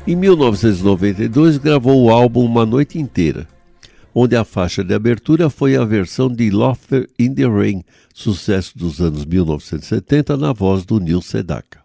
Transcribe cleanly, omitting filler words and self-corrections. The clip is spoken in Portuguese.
Em 1992 gravou o álbum Uma Noite Inteira, onde a faixa de abertura foi a versão de Laughter in the Rain, sucesso dos anos 1970 na voz do Neil Sedaka.